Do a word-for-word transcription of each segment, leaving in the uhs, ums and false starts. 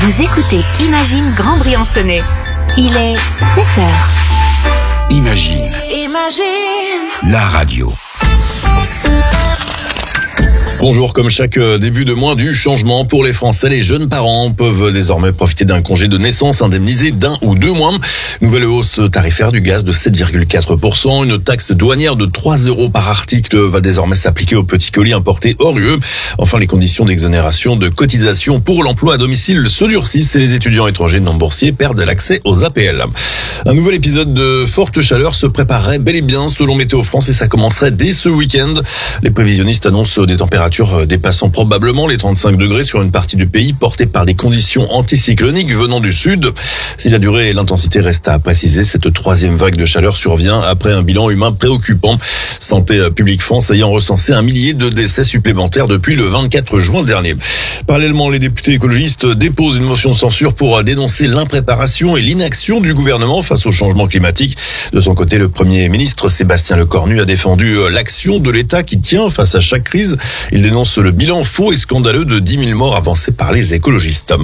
Vous écoutez Imagine Grand Briançonnais. Il est sept heures. Imagine. Imagine. La radio. Bonjour, comme chaque début de mois du changement pour les Français, les jeunes parents peuvent désormais profiter d'un congé de naissance indemnisé d'un ou deux mois. Nouvelle hausse tarifaire du gaz de sept virgule quatre pour cent. Une taxe douanière de trois euros par article va désormais s'appliquer aux petits colis importés hors U E. Enfin, les conditions d'exonération de cotisation pour l'emploi à domicile se durcissent et les étudiants étrangers non boursiers perdent l'accès aux A P L. Un nouvel épisode de forte chaleur se préparerait bel et bien selon Météo France et ça commencerait dès ce week-end. Les prévisionnistes annoncent des températures dépassant probablement les trente-cinq degrés sur une partie du pays portée par des conditions anticycloniques venant du sud. Si la durée et l'intensité restent à préciser, cette troisième vague de chaleur survient après un bilan humain préoccupant. Santé publique France ayant recensé un millier de décès supplémentaires depuis le vingt-quatre juin dernier. Parallèlement, les députés écologistes déposent une motion de censure pour dénoncer l'impréparation et l'inaction du gouvernement face au changement climatique. De son côté, le Premier ministre Sébastien Lecornu a défendu l'action de l'État qui tient face à chaque crise. Il dénonce le bilan faux et scandaleux de dix mille morts avancé par les écologistes.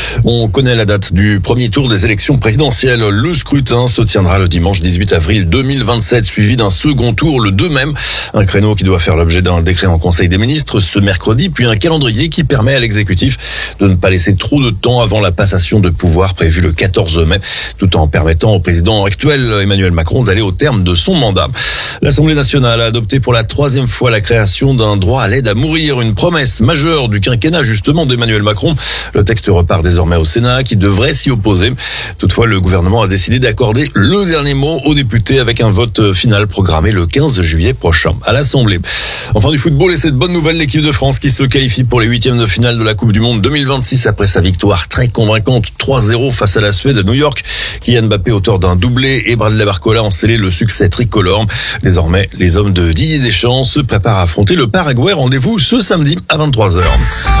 On connaît la date du premier tour des élections présidentielles. Le scrutin se tiendra le dimanche dix-huit avril deux mille vingt-sept, suivi d'un second tour le deux mai. Un créneau qui doit faire l'objet d'un décret en Conseil des ministres ce mercredi, puis un calendrier qui permet à l'exécutif de ne pas laisser trop de temps avant la passation de pouvoir prévue le quatorze mai, tout en permettant au président actuel Emmanuel Macron d'aller au terme de son mandat. L'Assemblée nationale a adopté pour la troisième fois la création d'un droit à l'aide à mourir, une promesse majeure du quinquennat justement d'Emmanuel Macron. Le texte repart désormais au Sénat qui devrait s'y opposer. Toutefois, le gouvernement a décidé d'accorder le dernier mot aux députés avec un vote final programmé le quinze juillet prochain à l'Assemblée. Enfin, du football et cette bonne nouvelle, l'équipe de France qui se qualifie pour les huitièmes de finale de la Coupe du Monde deux mille vingt-six après sa victoire très convaincante trois zéro face à la Suède à New York. Kylian Mbappé, auteur d'un doublé, et Bradley Barcola ont scellé le succès tricolore. Désormais, les hommes de Didier Deschamps se préparent à affronter le Paraguay. Rendez-vous ce samedi à vingt-trois heures.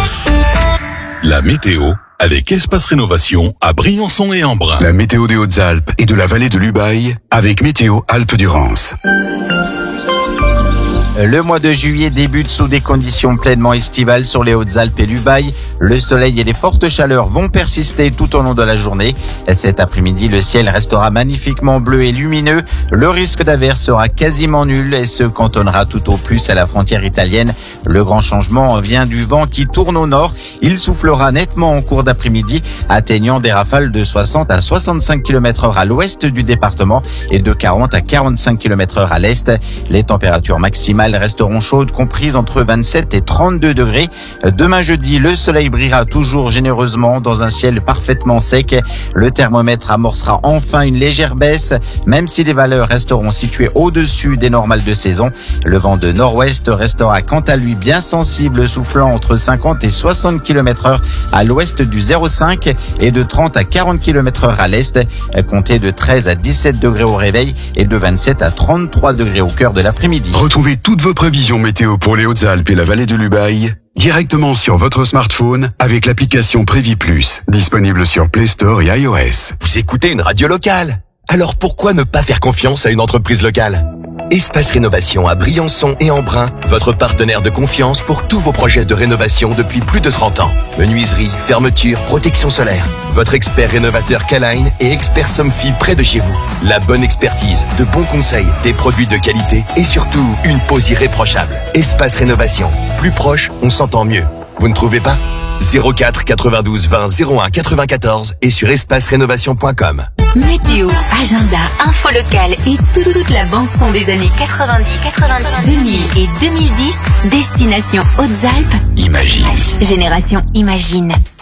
La météo avec Espace Rénovation à Briançon et Embrun. La météo des Hautes-Alpes et de la vallée de l'Ubaye avec Météo Alpes-Durance. Le mois de juillet débute sous des conditions pleinement estivales sur les Hautes-Alpes et l'Ubaye. Le soleil et les fortes chaleurs vont persister tout au long de la journée. Cet après-midi, le ciel restera magnifiquement bleu et lumineux. Le risque d'averse sera quasiment nul et se cantonnera tout au plus à la frontière italienne. Le grand changement vient du vent qui tourne au nord. Il soufflera nettement en cours d'après-midi, atteignant des rafales de soixante à soixante-cinq kilomètres heure à l'ouest du département et de quarante à quarante-cinq kilomètres heure à l'est. Les températures maximales resteront chaudes, comprises entre vingt-sept et trente-deux degrés. Demain jeudi, le soleil brillera toujours généreusement dans un ciel parfaitement sec. Le thermomètre amorcera enfin une légère baisse, même si les valeurs resteront situées au-dessus des normales de saison. Le vent de nord-ouest restera quant à lui bien sensible, soufflant entre cinquante et soixante kilomètres heure à l'ouest du zéro cinq et de trente à quarante kilomètres heure à l'est. Comptez de treize à dix-sept degrés au réveil et de vingt-sept à trente-trois degrés au cœur de l'après-midi. Retrouvez toutes vos prévisions météo pour les Hautes-Alpes et la vallée de l'Ubaye directement sur votre smartphone avec l'application Prévi Plus, disponible sur Play Store et iOS. Vous écoutez une radio locale? Alors pourquoi ne pas faire confiance à une entreprise locale? Espace Rénovation à Briançon et Embrun, votre partenaire de confiance pour tous vos projets de rénovation depuis plus de trente ans. Menuiserie, fermeture, protection solaire. Votre expert rénovateur K-Line et expert Somfy près de chez vous. La bonne expertise, de bons conseils, des produits de qualité et surtout une pose irréprochable. Espace Rénovation. Plus proche, on s'entend mieux. Vous ne trouvez pas? zéro quatre quatre-vingt-douze vingt zéro un quatre-vingt-quatorze et sur espace rénovation point com. Météo, agenda, info locale et tout- toute la bande-son des années quatre-vingt-dix, quatre-vingt-dix, deux mille et deux mille dix. Destination Hautes-Alpes. Imagine. Génération Imagine.